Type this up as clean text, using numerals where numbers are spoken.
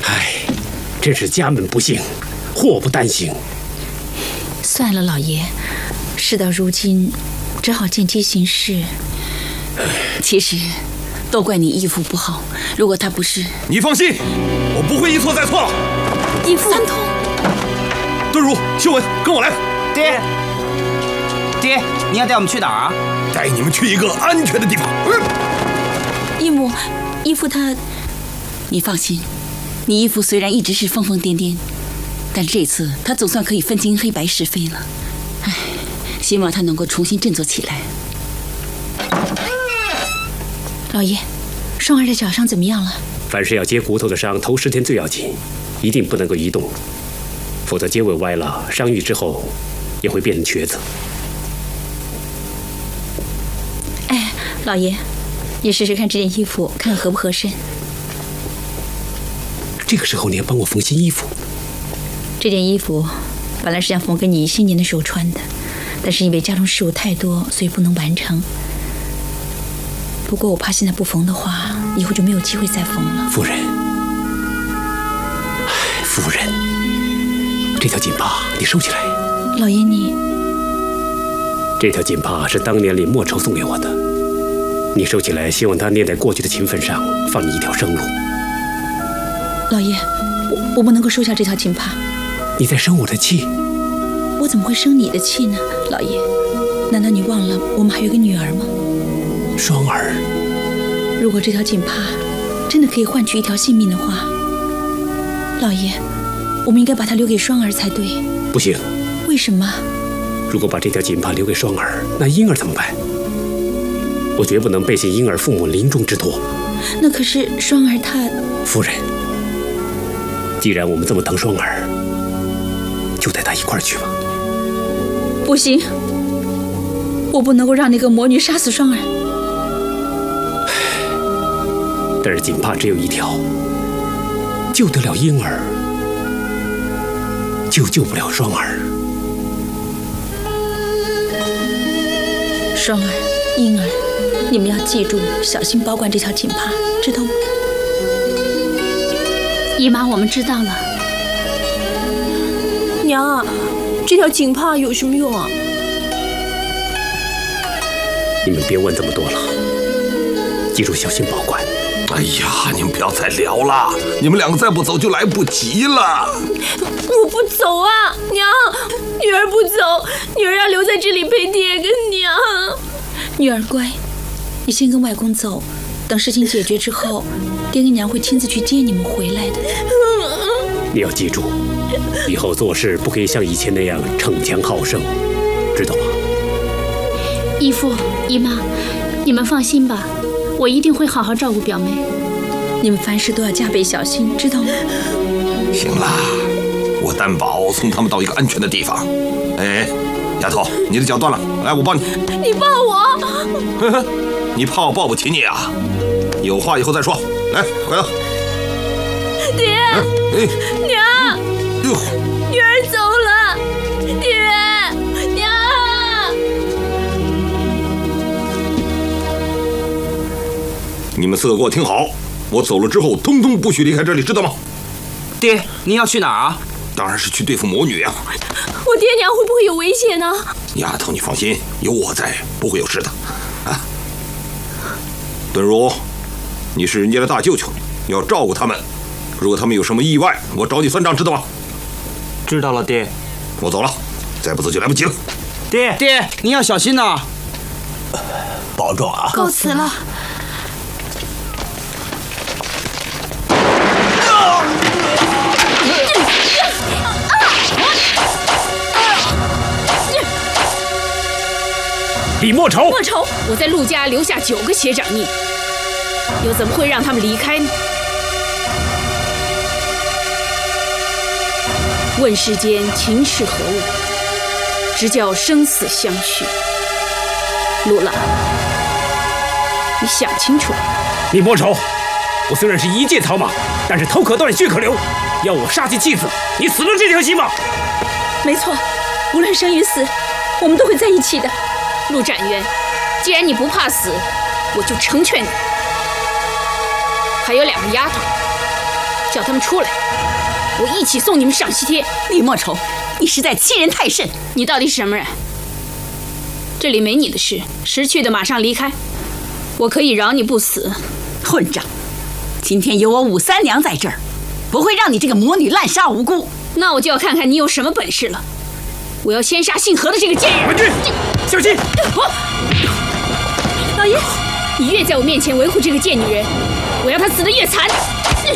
唉，真是家门不幸，祸不单行。 算了，老爷，事到如今，只好见机行事。 其实，都怪你义父不好。如果他不是…… 你放心，我不会一错再错了。 义父， 三通， 敦如、修文，跟我来。 爹，爹，你要带我们去哪儿啊？ 带你们去一个安全的地方。 义母，义父他…… 你放心，你义父虽然一直是疯疯癫癫，但这次他总算可以分清黑白是非了。唉，希望他能够重新振作起来。 老爷，双儿的脚伤怎么样了？ 凡是要接骨头的伤，头10天最要紧，一定不能够移动，否则接尾歪了，伤愈之后也会变成瘸子。 哎，老爷，你试试看这件衣服，看合不合身。 这个时候你要帮我缝新衣服？ 这件衣服本来是想缝给你新年的时候穿的，但是因为家中事务太多，所以不能完成。不过我怕现在不缝的话，以后就没有机会再缝了。 夫人，夫人，这条锦帕你收起来。 老爷你， 这条锦帕是当年李莫愁送给我的，你收起来，希望他念在过去的情分上，放你一条生路。 老爷，我不能够收下这条锦帕。 你在生我的气？ 我怎么会生你的气呢？老爷，难道你忘了我们还有一个女儿吗？ 双儿。 如果这条锦帕真的可以换取一条性命的话，老爷，我们应该把它留给双儿才对。 不行。 为什么？ 如果把这条锦帕留给双儿，那婴儿怎么办？我绝不能背信婴儿父母临终之托。 那可是双儿她…… 夫人，既然我们这么疼双儿，就带她一块儿去吧。 不行，我不能够让那个魔女杀死双儿。 但是锦帕只有一条，救得了婴儿，就救不了双儿。 双儿、婴儿，你们要记住，小心保管这条锦帕，知道吗？ 姨妈，我们知道了。 娘啊，这条锦帕有什么用啊？ 你们别问这么多了，记住小心保管。 哎呀，你们不要再聊了，你们两个再不走就来不及了。 我不走啊，娘，女儿不走，女儿要留在这里陪爹跟娘。 女儿乖，你先跟外公走，等事情解决之后，爹跟娘会亲自去接你们回来的。 你要记住，以后做事不可以像以前那样逞强好胜，知道吗？ 姨父、姨妈，你们放心吧，我一定会好好照顾表妹。 你们凡事都要加倍小心，知道吗？ 行了，我担保送他们到一个安全的地方。哎，丫头，你的脚断了，来，我抱你。 你抱我？ 呵呵，你怕我抱不起你啊？有话以后再说。来，快走。 爹，娘，女儿走了，爹，娘。 你们4个给我听好，我走了之后，通通不许离开这里，知道吗？ 爹，您要去哪儿啊？ 当然是去对付魔女啊！ 我爹娘会不会有危险呢？ 丫头，你放心，有我在，不会有事的。啊，敦如，你是人家的大舅舅，要照顾他们。如果他们有什么意外，我找你算账，知道吗？ 知道了，爹。 我走了，再不走就来不及了。 爹，您要小心呐！ 保重啊！ 告辞了。 李莫愁， 我在陆家留下9个血掌印，又怎么会让他们离开呢？问世间情是何物，直教生死相许。陆老，你想清楚了。 李莫愁，我虽然是一介草莽，但是头可断，血可流。要我杀尽妻子，你死了这条心吗？ 没错，无论生与死，我们都会在一起的。 陆展元，既然你不怕死，我就成全你。还有2个丫头， 叫他们出来，我一起送你们上西天。 李莫愁，你实在欺人太甚！ 你到底是什么人？这里没你的事，识趣的马上离开。我可以饶你不死。 混账！今天有我武三娘在这儿，不会让你这个魔女滥杀无辜。 那我就要看看你有什么本事了。我要先杀姓何的这个贱人！ 婉君，小心！ 老爷，你越在我面前维护这个贱女人，我要她死得越惨。